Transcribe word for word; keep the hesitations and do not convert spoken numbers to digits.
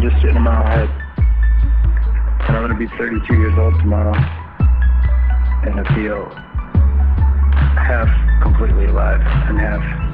I'm just sitting in my head. And I'm gonna be thirty-two years old tomorrow. And I feel half completely alive and half